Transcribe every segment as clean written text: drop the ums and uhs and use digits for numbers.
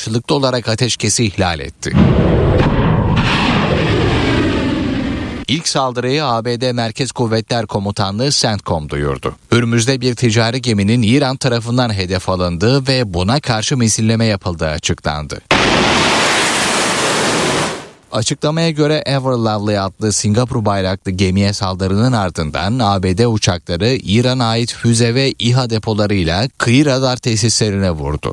karşılıklı olarak ateşkesi ihlal etti. İlk saldırıyı ABD Merkez Kuvvetler Komutanlığı CENTCOM duyurdu. Hürmüz'de bir ticari geminin İran tarafından hedef alındığı ve buna karşı misilleme yapıldığı açıklandı. Açıklamaya göre Ever Lovely adlı Singapur bayraklı gemiye saldırının ardından ABD uçakları İran'a ait füze ve İHA depolarıyla kıyı radar tesislerine vurdu.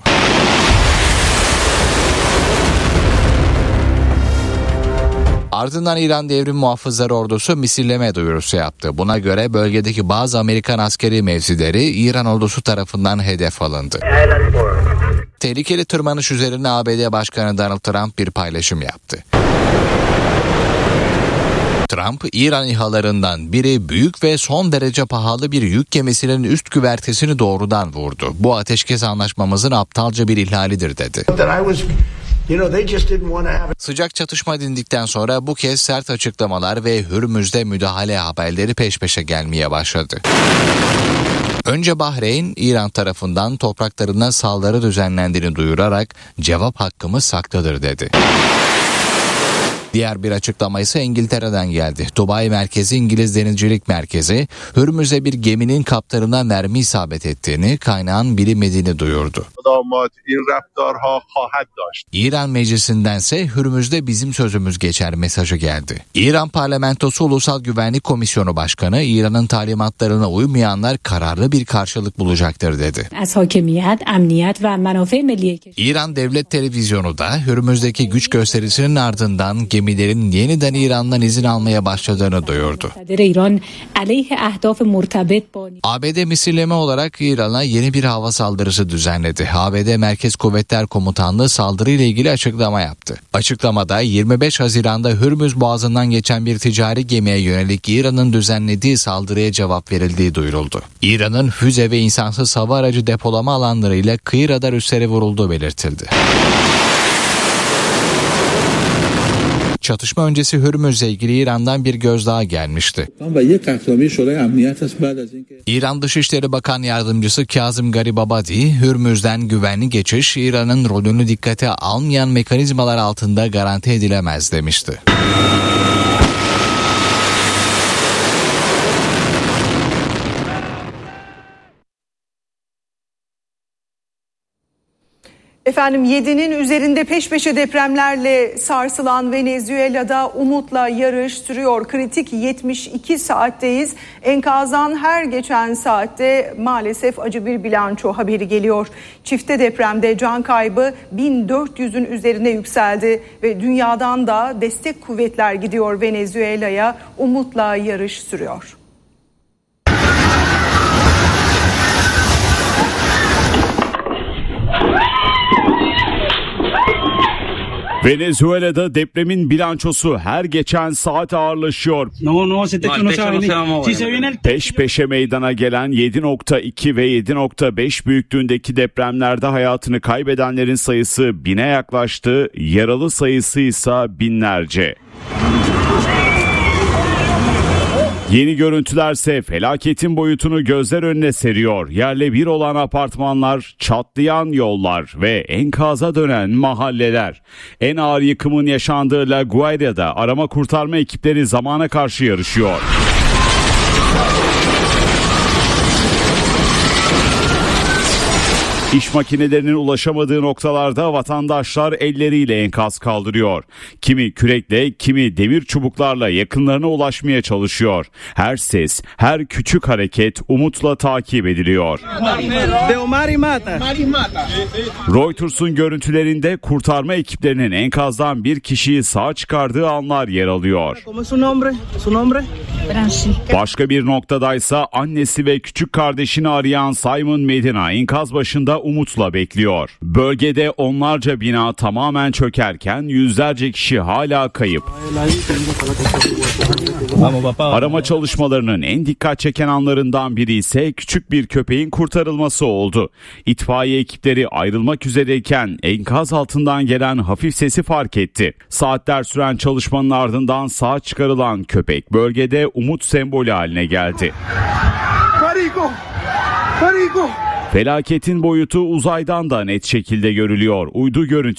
Ardından İran Devrim Muhafızları Ordusu misilleme duyurusu yaptı. Buna göre bölgedeki bazı Amerikan askeri mevzileri İran ordusu tarafından hedef alındı. Tehlikeli tırmanış üzerine ABD Başkanı Donald Trump bir paylaşım yaptı. Trump, İran İHA'larından biri büyük ve son derece pahalı bir yük gemisinin üst güvertesini doğrudan vurdu. Bu ateşkes anlaşmamızın aptalca bir ihlalidir dedi. Sıcak çatışma dindikten sonra bu kez sert açıklamalar ve Hürmüz'de müdahale haberleri peş peşe gelmeye başladı. Önce Bahreyn, İran tarafından topraklarına saldırı düzenlendiğini duyurarak cevap hakkımız saklıdır dedi. Diğer bir açıklama ise İngiltere'den geldi. Dubai merkezi İngiliz Denizcilik Merkezi, Hürmüz'e bir geminin kaptanına mermi isabet ettiğini, kaynağın bilinmediğini duyurdu. İran meclisindense Hürmüz'de bizim sözümüz geçer mesajı geldi. İran Parlamentosu Ulusal Güvenlik Komisyonu Başkanı, İran'ın talimatlarına uymayanlar kararlı bir karşılık bulacaktır dedi. İran Devlet Televizyonu da Hürmüz'deki güç gösterisinin ardından gemilerin yeniden İran'dan izin almaya başladığını duyurdu. ABD misilleme olarak İran'a yeni bir hava saldırısı düzenledi. ABD Merkez Kuvvetler Komutanlığı saldırıyla ilgili açıklama yaptı. Açıklamada 25 Haziran'da Hürmüz Boğazı'ndan geçen bir ticari gemiye yönelik İran'ın düzenlediği saldırıya cevap verildiği duyuruldu. İran'ın füze ve insansız hava aracı depolama alanlarıyla kıyı radar üsleri vurulduğu belirtildi. Çatışma öncesi Hürmüz'le ilgili İran'dan bir gözdağı gelmişti. İran Dışişleri Bakan Yardımcısı Kazım Garibabadi, Hürmüz'den güvenli geçiş İran'ın rolünü dikkate almayan mekanizmalar altında garanti edilemez demişti. Efendim 7'nin üzerinde peş peşe depremlerle sarsılan Venezuela'da umutla yarış sürüyor. Kritik 72 saatteyiz. Enkazdan her geçen saatte maalesef acı bir bilanço haberi geliyor. Çifte depremde can kaybı 1400'ün üzerine yükseldi ve dünyadan da destek kuvvetler gidiyor Venezuela'ya. Umutla yarış sürüyor. Venezuela'da depremin bilançosu her geçen saat ağırlaşıyor. Peş peşe meydana gelen 7.2 ve 7.5 büyüklüğündeki depremlerde hayatını kaybedenlerin sayısı 1000'e yaklaştı, yaralı sayısı ise binlerce. Yeni görüntülerse felaketin boyutunu gözler önüne seriyor. Yerle bir olan apartmanlar, çatlayan yollar ve enkaza dönen mahalleler. En ağır yıkımın yaşandığı La Guaira'da arama kurtarma ekipleri zamana karşı yarışıyor. İş makinelerinin ulaşamadığı noktalarda vatandaşlar elleriyle enkaz kaldırıyor. Kimi kürekle, kimi demir çubuklarla yakınlarına ulaşmaya çalışıyor. Her ses, her küçük hareket umutla takip ediliyor. Reuters'un görüntülerinde kurtarma ekiplerinin enkazdan bir kişiyi sağ çıkardığı anlar yer alıyor. Başka bir noktadaysa annesi ve küçük kardeşini arayan Simon Medina enkaz başında umutla bekliyor. Bölgede onlarca bina tamamen çökerken yüzlerce kişi hala kayıp. Arama çalışmalarının en dikkat çeken anlarından biri ise küçük bir köpeğin kurtarılması oldu. İtfaiye ekipleri ayrılmak üzereyken enkaz altından gelen hafif sesi fark etti. Saatler süren çalışmanın ardından sağ çıkarılan köpek bölgede umut sembolü haline geldi. Felaketin boyutu uzaydan da net şekilde görülüyor. Uydu görüntüleri